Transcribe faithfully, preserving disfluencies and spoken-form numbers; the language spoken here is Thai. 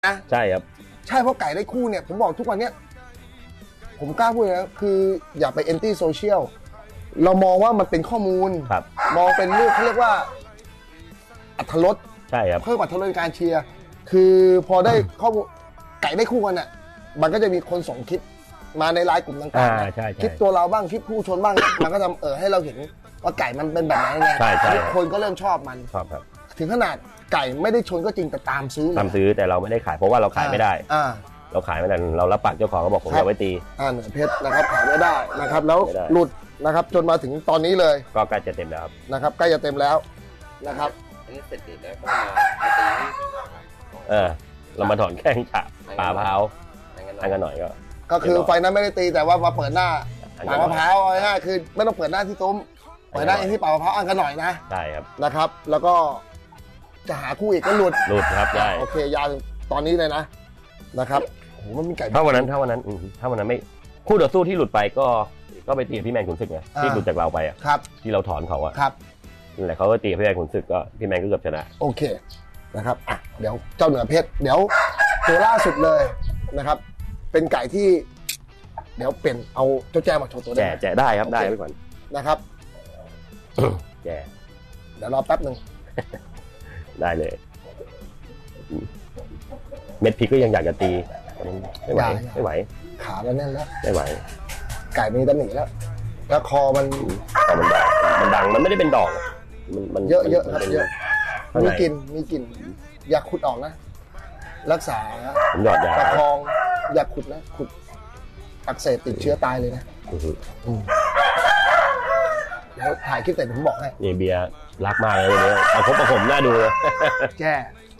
นะใช่ครับใช่เพราะไก่ได้คู่เนี่ยผมบอกทุกวันเนี้ยผมกล้าพูดนะคืออย่าไปแอนตี้โซเชียลเรามองว่ามันเป็นข้อมูลมองเป็นเรื่องเขาเรียกว่าอรรถรสใช่ครับเพิ่มอรรถรสในการเชียร์คือพอได้ข้อมูลไก่ได้คู่กันอ่ะมันก็จะมีคนส่งคลิปมาในไลน์กลุ่มต่างๆคลิปตัวเราบ้างคลิปผู้ชนบ้างมันก็ทำเออให้เราเห็นว่าไก่มันเป็นแบบไหนไงคนก็เริ่มชอบมันถึงขนาดไก่ไม่ได้ชนก็จริงแต่ตามซื้อตามซื้อแต่เราไม่ได้ขายเพราะว่าเราขายไม่ได้เราขายไม่ได้เรารับปากเจ้าของเขาบอกผมจะไว้ตีอ่าเหนือเพชรนะครับขายไม่ได้นะครับแล้วหลุดนะครับจนมาถึงตอนนี้เลยก็ใกล้จะเต็มแล้วนะครับใกล้จะเต็มแล้วนะครับอันนี้เสร็จติดแล้วก็มาตีเออเรามาถอนแข้งฉะป่าพร้าวอันกันหน่อยก็ก็คือไฟนั้นไม่ได้ตีแต่ว่ามาเปิดหน้าป่ามะพร้าวง่ายๆคือไม่ต้องเปิดหน้าที่ตุ้มเปิดหน้าที่ป่ามะพร้าวอันกันหน่อยนะใช่ครับนะครับแล้วก็จะหาคู่อีกก็หลุดหลุดครับได้โอเคยาวตอนนี้เลยนะนะครับโอ้โหมันมีไก่ถ้าวันนั้นถ้าวันนั้นถ้าวันนั้นไม่คู่ต่อสู้ที่หลุดไปก็ก็ไปตีพี่แมนขุนศึกไงที่หลุดจากเราไปอ่ะที่เราถอนเขาอ่ะครับนั่นแหละเขาก็ตีพี่แมนขุนศึกก็พี่แมนก็เกือบชนะโอเคนะครับอ่ะเดี๋ยวเจ้าเหนือเพชรเดี๋ยวตัวล่าสุดเลยนะครับเป็นไก่ที่เดี๋ยวเปลี่ยนเอาเจ้าแจ้มาโชว์ตัวได้แจ้แจ้ได้ครับได้ไปก่อนนะครับแจ้เดี๋ยวรอแป๊บนึงได้เลยเม็ดพริกก็ยังอยากจะตีไม่ไหวไม่ไหวขามันแน่นแล้วไม่ไหวไก่มีตำหนิแล้วแล้วคอมันคอมันดังมันดังมันไม่ได้เป็นดอกมันมันเยอะเยอะครับเยอะมีกลิ่นมีกลิ่นอยากขุดออกนะรักษาผมหยอดยาประคองอยากขุดนะขุดอักเสบติดเชื้อตายเลยนะเดี๋ยวถ่ายคลิปแต่ผมบอกให้นี่เบียร์รักมากเลยวันนี้เอาครบประผมน่าดูเลยแจ้